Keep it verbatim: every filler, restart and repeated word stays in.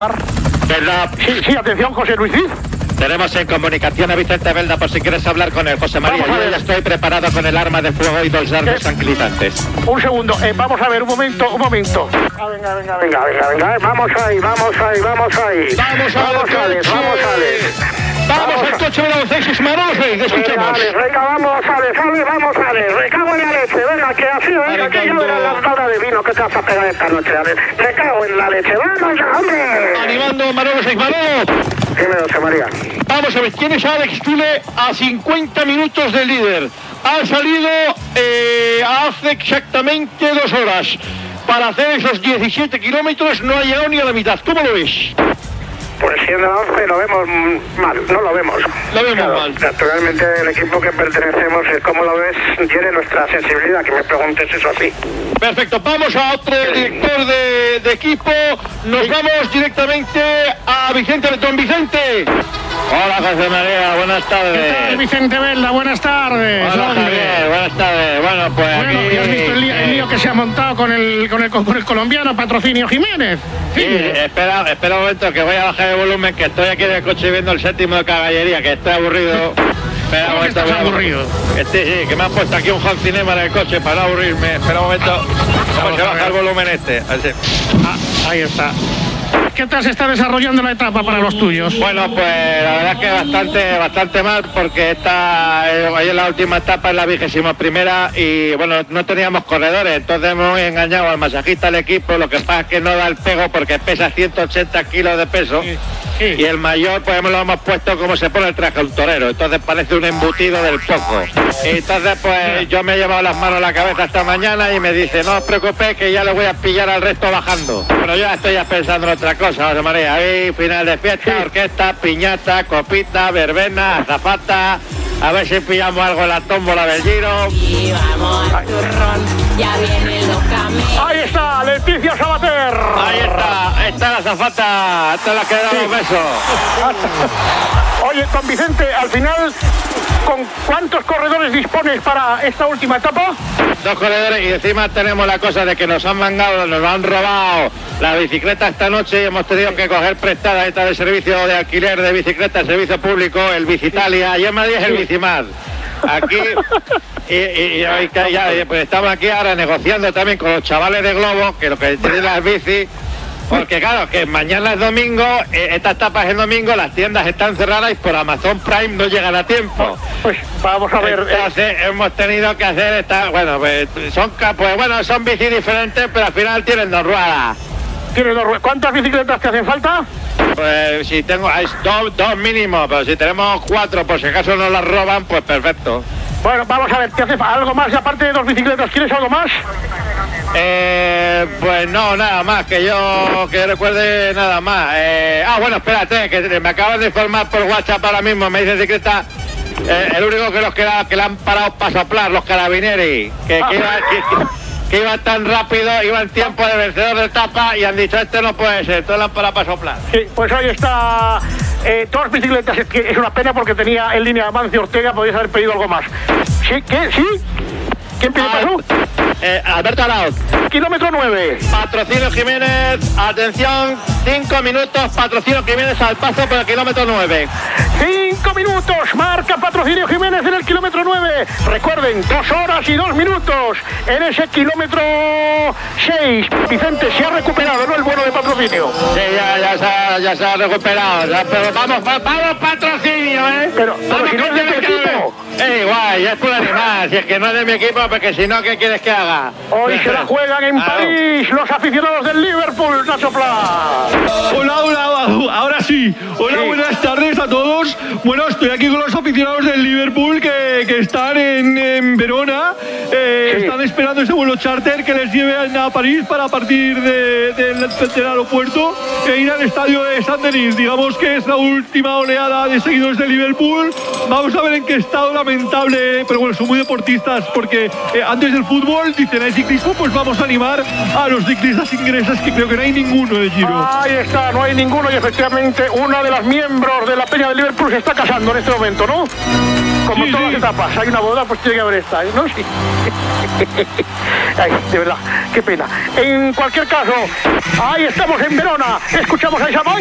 ¿Verdad? Sí, sí, atención, José Luis Cid. Tenemos en comunicación a Vicente Belda por si quieres hablar con él, José María. Yo ya estoy preparado con el arma de fuego y dos dardos tranquilizantes. Un segundo, eh, vamos a ver, un momento, un momento. Ah, venga, venga, venga, venga, venga, vamos ahí, vamos ahí, vamos ahí. Vamos a vamos, Alex, vamos, Alex. Vamos al coche de los seis Ismaros, escuchemos. Alex, venga, vamos, Alex, Alex, vamos, Alex. Me cago en la leche, venga, que así, venga, que ya verás la tabla de vino que te vas a pegar esta noche, Alex. Me cago en la leche, vamos, hombre. Animando Manolo Seismaros. Dime, José María. Vamos a ver, ¿quién es Alex Zule a cincuenta minutos del líder? Ha salido eh, hace exactamente dos horas. Para hacer esos diecisiete kilómetros no ha llegado ni a la mitad. ¿Cómo lo ves? Pues siendo once lo vemos mal, no lo vemos. Lo vemos claro, mal. Naturalmente el equipo que pertenecemos, como lo ves, tiene nuestra sensibilidad, que me preguntes eso así. Perfecto, vamos a otro director de, de equipo. Nos vamos directamente a Vicente. Don Vicente. Hola, José María, buenas tardes. ¿Qué tal, Vicente Belda? Buenas tardes. Hola, Javier, buenas tardes. Bueno, pues bueno, aquí... ¿has visto el lío, el lío que se ha montado con el, con el, con el colombiano Patrocinio Jiménez? Sí, sí, espera, espera un momento que voy a bajar el volumen, que estoy aquí en el coche viendo el séptimo de caballería, que estoy aburrido. Espera un momento, estás aburrido? Este, sí, que me han puesto aquí un home cinema en el coche para no aburrirme. Espera un momento. ¿Cómo se baja el volumen este? Así. Ah, ahí está. ¿Qué tal se está desarrollando la etapa para los tuyos? Bueno, pues la verdad es que bastante bastante mal, porque esta hoy en la última etapa es la vigésima primera y bueno, no teníamos corredores, entonces hemos engañado al masajista del equipo. Lo que pasa es que no da el pego porque pesa ciento ochenta kilos de peso. Sí, sí. Y el mayor pues lo hemos puesto como se pone el traje a un torero, entonces parece un embutido del poco. Y entonces pues yo me he llevado las manos a la cabeza esta mañana y me dice, no os preocupéis que ya le voy a pillar al resto bajando. Pero yo ya estoy ya pensando en otra cosa, José María. Ahí, final de fiesta, sí. Orquesta, piñata, copita, verbena, azafata. A ver si pillamos algo en la tómbola del Giro. Y vamos al turrón, ya vienen los caminos. Ahí está, Leticia Sabater. Ahí está, ahí está la azafata. Esta es la que da sí. los besos. Oye, con Vicente, al final, ¿con cuántos corredores dispones para esta última etapa? Dos corredores, y encima tenemos la cosa de que nos han mangado, nos han robado la bicicleta esta noche y hemos tenido que coger prestada esta de servicio de alquiler de bicicleta, el servicio público, el Bicitalia, y en Madrid es el Bicimar. Aquí, y, y, y ya, pues estamos aquí ahora negociando también con los chavales de Globo, que lo que tienen las bicis. Porque claro, que mañana es domingo, esta etapa es el domingo, las tiendas están cerradas y por Amazon Prime no llegan a tiempo. Pues vamos a ver. Entonces eh... hemos tenido que hacer esta, bueno, pues son pues bueno, son bicis diferentes, pero al final tienen dos ruedas. ¿Tienen dos ruedas? ¿Cuántas bicicletas te hacen falta? Pues si tengo, hay dos, dos mínimo, pero si tenemos cuatro, por si acaso nos las roban, pues perfecto. Bueno, vamos a ver, ¿te hace algo más? Y aparte de dos bicicletas, ¿quieres algo más? Eh, pues no, nada más, que yo que recuerde nada más. Eh, ah, bueno, espérate, que me acaban de informar por WhatsApp ahora mismo, me dice que está eh, el único que los que, la, que le han parado para soplar, los carabineros, que, que, iba, que, que iba tan rápido, iba en tiempo de vencedor de etapa y han dicho, este no puede ser, todos le han parado para soplar. Sí, pues ahí está. Eh, dos bicicletas, es, que es una pena porque tenía en línea Amancio Ortega, podías haber pedido algo más. ¿Sí? ¿Qué? ¿Sí? ¿Quién pide paso? Eh, Alberto Arauz. Kilómetro nueve. Patrocinio Jiménez, atención, cinco minutos, Patrocinio Jiménez al paso por el kilómetro nueve. Cinco minutos, marca Patrocinio Jiménez en el kilómetro nueve. Recuerden, dos horas y dos minutos en ese kilómetro seis. Vicente, se ha recuperado, ¿no? El bueno de Patrocinio. Sí, ya, ya, se, ha, ya se ha recuperado. Ya, pero vamos, vamos Patrocinio, ¿eh? Pero, pero si no es de tu equipo. Eh, igual, ya es por animal. Si es que no es de mi equipo, porque si no, ¿qué quieres que haga? Hoy se la juegan en claro. París los aficionados del Liverpool, Nacho Pla. Hola, hola, ahora sí. Hola, sí. Buenas tardes a todos. Bueno, estoy aquí con los aficionados del Liverpool que, que están en, en Verona. Eh, sí. Están esperando ese vuelo charter que les lleve a París para partir de, de, de, del aeropuerto e ir al estadio de Saint-Denis. Digamos que es la última oleada de seguidores del Liverpool. Vamos a ver en qué estado lamentable, pero bueno, son muy deportistas porque eh, antes del fútbol dicen hay ciclismo, pues vamos a animar a los ciclistas ingleses, que creo que no hay ninguno de Giro. Ahí está, no hay ninguno y efectivamente una de las miembros de la Peña del Liverpool se está casando en este momento, ¿no? como sí, todas sí. las etapas, hay una boda, pues tiene que haber esta, ¿no? Sí. Ay, de verdad, qué pena. En cualquier caso, ahí estamos en Verona, escuchamos a Isabel.